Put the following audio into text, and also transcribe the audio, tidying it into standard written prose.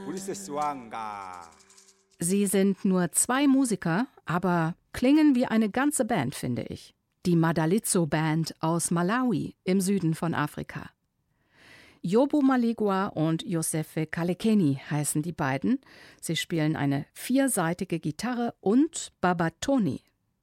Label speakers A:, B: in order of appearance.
A: Sie sind nur 2 Musiker, aber klingen wie eine ganze Band, finde ich. Die Madalitso Band aus Malawi im Süden von Afrika. Yobu Maligwa und Yosefe Kalekeni heißen die beiden. Sie spielen eine 4-seitige Gitarre und Babatoni